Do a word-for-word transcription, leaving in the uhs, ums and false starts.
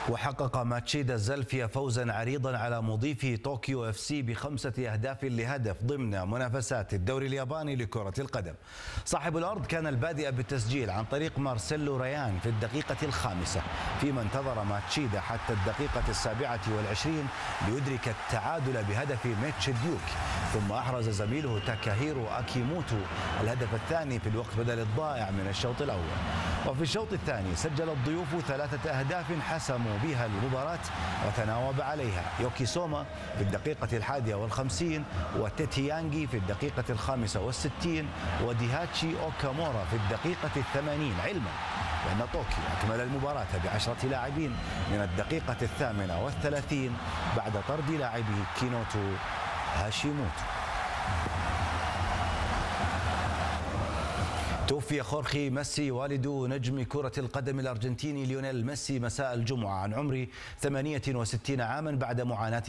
وحقق ماتشيدا زلفيا فوزا عريضا على مضيف طوكيو اف سي بخمسة أهداف لهدف ضمن منافسات الدوري الياباني لكرة القدم. صاحب الأرض كان البادئ بالتسجيل عن طريق مارسيلو ريان في الدقيقة الخامسة، فيما انتظر ماتشيدا حتى الدقيقة السابعة والعشرين ليدرك التعادل بهدف ميتش ديوك، ثم أحرز زميله تاكاهيرو أكيموتو الهدف الثاني في الوقت بدل الضائع من الشوط الأول. وفي الشوط الثاني سجل الضيوف ثلاثة أهداف حسموا بها المباراة وتناوب عليها يوكي سوما في الدقيقة الحادية والخمسين، وتيتيانجي في الدقيقة الخامسة والستين، وديهاتشي أوكامورا في الدقيقة الثمانين، علما بأن طوكيو أكمل المباراة بعشرة لاعبين من الدقيقة الثامنة والثلاثين بعد طرد لاعبه كينوتو هاشيموتو. توفي خورخي ميسي والد نجم كرة القدم الأرجنتيني ليونيل ميسي مساء الجمعة عن عمر ثمانية وستين عاما بعد معاناة